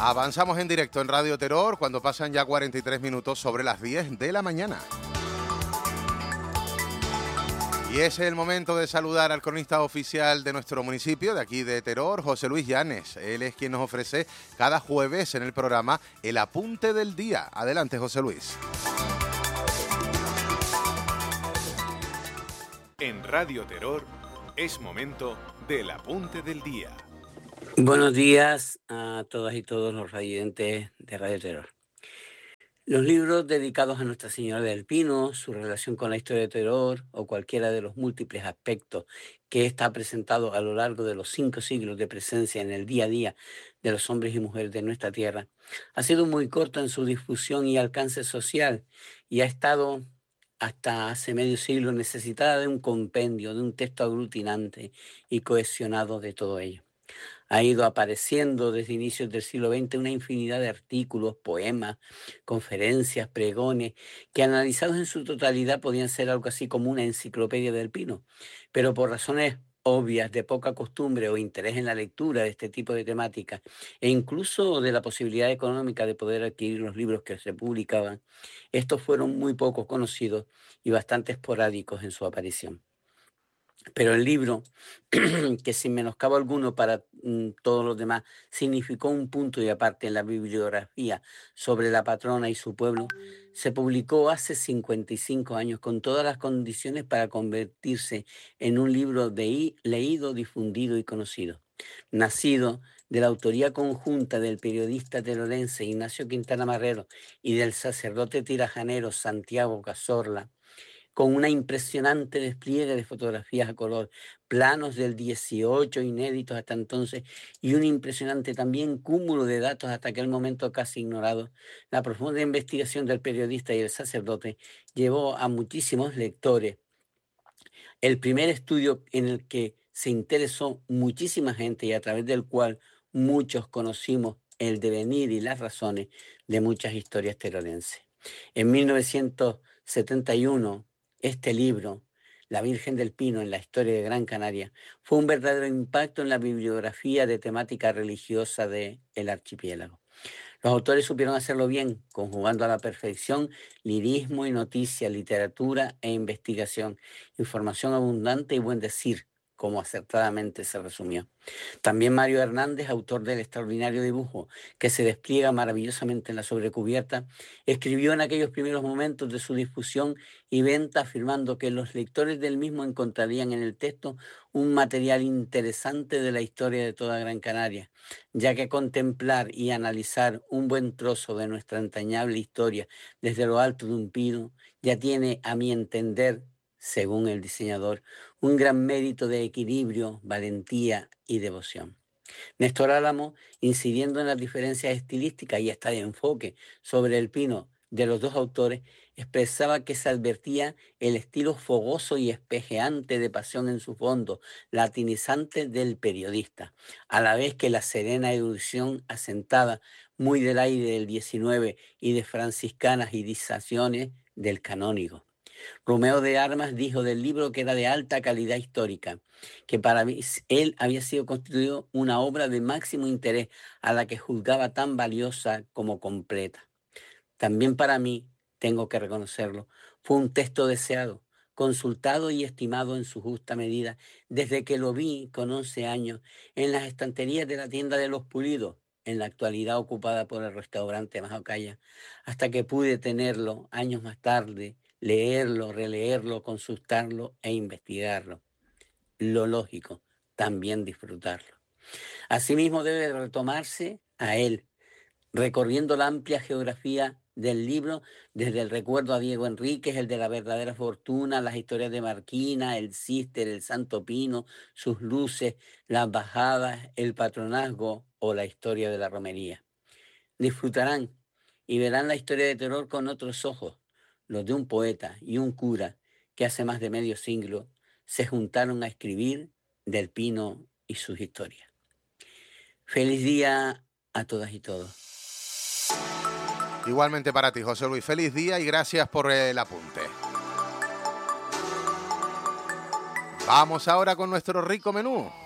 Avanzamos en directo en Radio Terror cuando pasan ya 43 minutos sobre las 10 de la mañana. Y es el momento de saludar al cronista oficial de nuestro municipio, de aquí de Terror, José Luis Llanes. Él es quien nos ofrece cada jueves en el programa El Apunte del Día. Adelante, José Luis. En Radio Terror es momento del Apunte del Día. Buenos días a todas y todos los radiantes de Radio Terror. Los libros dedicados a Nuestra Señora del Pino, su relación con la historia de terror o cualquiera de los múltiples aspectos que está presentado a lo largo de los 5 siglos de presencia en el día a día de los hombres y mujeres de nuestra tierra, ha sido muy corto en su difusión y alcance social y ha estado hasta hace medio siglo necesitada de un compendio, de un texto aglutinante y cohesionado de todo ello. Ha ido apareciendo desde inicios del siglo XX una infinidad de artículos, poemas, conferencias, pregones, que analizados en su totalidad podían ser algo así como una enciclopedia del Pino, pero por razones obvias de poca costumbre o interés en la lectura de este tipo de temáticas e incluso de la posibilidad económica de poder adquirir los libros que se publicaban, estos fueron muy poco conocidos y bastante esporádicos en su aparición. Pero el libro, que sin menoscabo alguno para todos los demás, significó un punto y aparte en la bibliografía sobre la patrona y su pueblo, se publicó hace 55 años con todas las condiciones para convertirse en un libro leído, difundido y conocido. Nacido de la autoría conjunta del periodista terorense Ignacio Quintana Marrero y del sacerdote tirajanero Santiago Cazorla, con una impresionante despliegue de fotografías a color, planos del 18 inéditos hasta entonces y un impresionante también cúmulo de datos hasta aquel momento casi ignorados. La profunda investigación del periodista y el sacerdote llevó a muchísimos lectores. El primer estudio en el que se interesó muchísima gente y a través del cual muchos conocimos el devenir y las razones de muchas historias terorenses. En 1971, este libro, La Virgen del Pino en la historia de Gran Canaria, fue un verdadero impacto en la bibliografía de temática religiosa del archipiélago. Los autores supieron hacerlo bien, conjugando a la perfección lirismo y noticia, literatura e investigación, información abundante y buen decir, como acertadamente se resumió. También Mario Hernández, autor del extraordinario dibujo que se despliega maravillosamente en la sobrecubierta, escribió en aquellos primeros momentos de su difusión y venta afirmando que los lectores del mismo encontrarían en el texto un material interesante de la historia de toda Gran Canaria, ya que contemplar y analizar un buen trozo de nuestra entrañable historia desde lo alto de un pino ya tiene, a mi entender, según el diseñador, un gran mérito de equilibrio, valentía y devoción. Néstor Álamo, incidiendo en las diferencias estilísticas y hasta de enfoque sobre el pino de los dos autores, expresaba que se advertía el estilo fogoso y espejeante de pasión en su fondo, latinizante del periodista, a la vez que la serena erudición asentada, muy del aire del 19 y de franciscanas irisaciones del canónigo. Romeo de Armas dijo del libro que era de alta calidad histórica, que para mí él había sido constituido una obra de máximo interés a la que juzgaba tan valiosa como completa. También para mí, tengo que reconocerlo, fue un texto deseado, consultado y estimado en su justa medida desde que lo vi con 11 años en las estanterías de la tienda de Los Pulidos, en la actualidad ocupada por el restaurante Majocaya, hasta que pude tenerlo años más tarde, leerlo, releerlo, consultarlo e investigarlo. Lo lógico, también disfrutarlo. Asimismo debe retomarse a él, recorriendo la amplia geografía del libro, desde el recuerdo a Diego Enríquez, el de la verdadera fortuna, las historias de Marquina, el Císter, el Santo Pino, sus luces, las bajadas, el patronazgo o la historia de la romería. Disfrutarán y verán la historia de terror con otros ojos, los de un poeta y un cura que hace más de medio siglo se juntaron a escribir del Pino y sus historias. Feliz día a todas y todos. Igualmente para ti, José Luis. Feliz día y gracias por el apunte. Vamos ahora con nuestro rico menú.